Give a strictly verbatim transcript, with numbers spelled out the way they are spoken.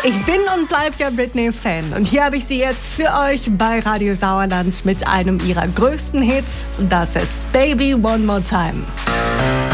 Ich bin und bleib ja Britney-Fan. Und hier habe ich sie jetzt für euch bei Radio Sauerland mit einem ihrer größten Hits. Das ist Baby One More Time.